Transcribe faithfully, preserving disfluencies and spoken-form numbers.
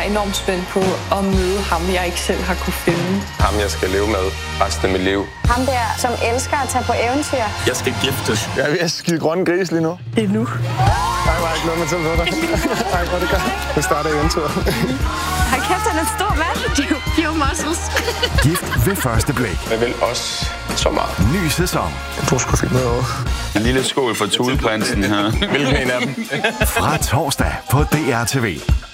enormt spændt på at møde ham, jeg ikke selv har kunne finde. Ham, jeg skal leve med resten af mit liv. Ham der, som elsker at tage på eventyr. Jeg skal giftes. Jeg er ved at skide grønne gris lige nu. Det er nu. Nej, var ikke noget, man selv ved dig. Nej, hvor det gør. Det starter eventyret. Hold kæft, han er en stor mand. Few muscles. Gift ved første blik. Jeg vil også så meget. Ny sæson. Du skulle finde noget over. En lille skål for Thuleprinsen her. Hvilken en af dem? Fra torsdag på D R T V.